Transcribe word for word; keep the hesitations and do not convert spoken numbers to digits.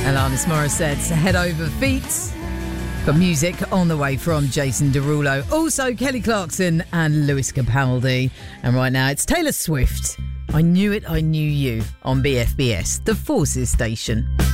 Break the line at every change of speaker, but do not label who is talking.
Alanis Morissette's Head Over Feet. Got music on the way from Jason Derulo. Also Kelly Clarkson and Lewis Capaldi. And right now it's Taylor Swift. I Knew It, I Knew You on B F B S, the Forces station.